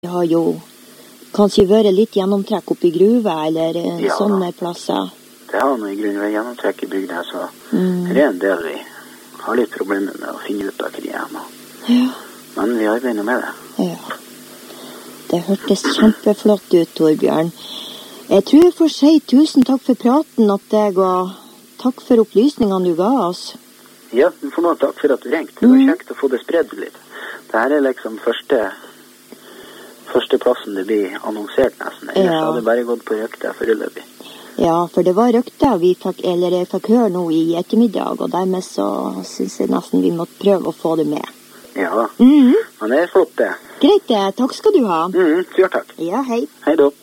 Det har jo kanskje vært litt gjennomtrekk opp i gruve, eller sånne plasser. Det har noe i grunnen vært gjennomtrekk i bygda, så det en del vi har litt problemer med å finne ut av hva de er nå. Ja. Men vi arbeider med det. Ja. Det hørtes kjempeflott ut, Torbjørn. Jeg tror jeg får si 1000 takk for praten at deg, og takk for opplysningene du ga oss. Ja, du får noe takk for at du ringte. Det var kjekt å få det spredd litt. Dette er liksom første plassen det blir annonsert nesten. Ellers hadde det bare gått på rykter foreløpig. Ja, for det var rykter jeg fikk høre nå i ettermiddag, og dermed så synes jeg nesten vi måtte prøve å få det med. Ja, men det er flott det. Greit det, takk skal du ha. Takk. Ja, hei. Hei da.